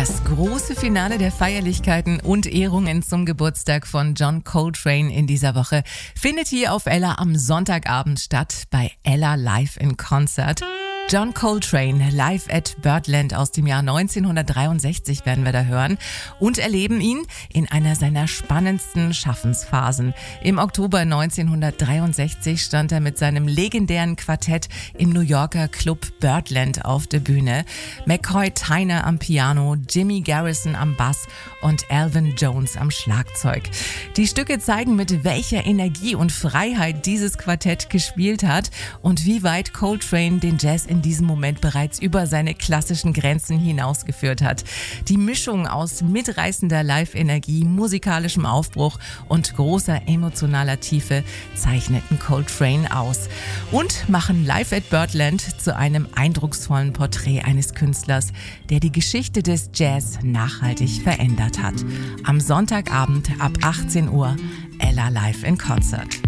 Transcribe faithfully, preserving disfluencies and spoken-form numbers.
Das große Finale der Feierlichkeiten und Ehrungen zum Geburtstag von John Coltrane in dieser Woche findet hier auf Ella am Sonntagabend statt bei Ella Live in Concert. John Coltrane live at Birdland aus dem Jahr neunzehnhundertdreiundsechzig werden wir da hören und erleben ihn in einer seiner spannendsten Schaffensphasen. Im Oktober neunzehnhundertdreiundsechzig stand er mit seinem legendären Quartett im New Yorker Club Birdland auf der Bühne. McCoy Tyner am Piano, Jimmy Garrison am Bass und Elvin Jones am Schlagzeug. Die Stücke zeigen, mit welcher Energie und Freiheit dieses Quartett gespielt hat und wie weit Coltrane den Jazz in diesem Moment bereits über seine klassischen Grenzen hinausgeführt hat. Die Mischung aus mitreißender Live-Energie, musikalischem Aufbruch und großer emotionaler Tiefe zeichneten Coltrane aus und machen Live at Birdland zu einem eindrucksvollen Porträt eines Künstlers, der die Geschichte des Jazz nachhaltig verändert hat. Am Sonntagabend ab achtzehn Uhr Ella Live in Concert.